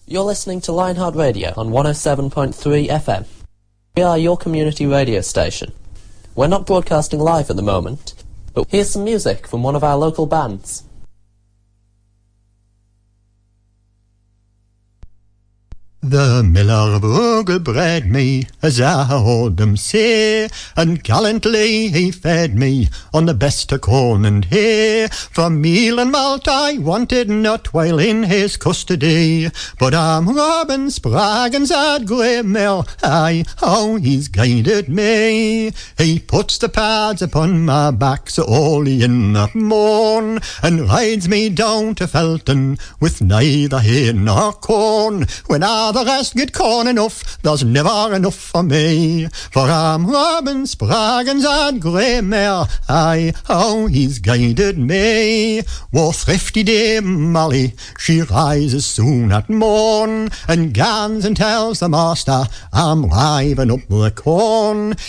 You're listening to Lionheart Radio on 107.3 FM. We are your community radio station. We're not broadcasting live at the moment, but here's some music from one of our local bands. The miller Bogle bred me, as I heard them say, and gallantly he fed me on the best of corn and hay. For meal and malt I wanted not while in his custody, but I'm Robin Spraggins at Greymere, aye, how he's guided me. He puts the pads upon my back so early in the morn, and rides me down to Felton with neither hay nor corn. When the rest get corn enough, there's never enough for me. For I'm Robin Spraggins at Greymere, aye, how he's guided me. War thrifty Dame Molly, she rises soon at morn, and gans and tells the master I'm riving up the corn.